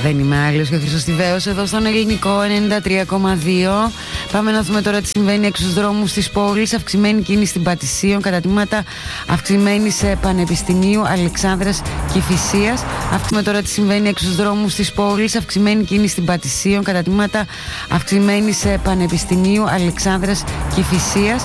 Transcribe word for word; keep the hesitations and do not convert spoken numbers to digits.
Δεν είμαι άλλος και ο Χρυσοστιβαίος εδώ στον Ελληνικό ενενήντα τρία κόμμα δύο. Πάμε να δούμε τώρα τι συμβαίνει έξω στους δρόμους της πόλης. Αυξημένη κίνηση στην Πατησίων, κατά τμήματα αυξημένης Πανεπιστημίου, Αλεξάνδρας και Κηφισίας. Αυξημένη τώρα τι συμβαίνει έξω στους δρόμους της πόλης. Αυξημένη κίνηση στην Πατησίων, κατά τμήματα αυξημένης Πανεπιστημίου, Αλεξάνδρας και Κηφισίας.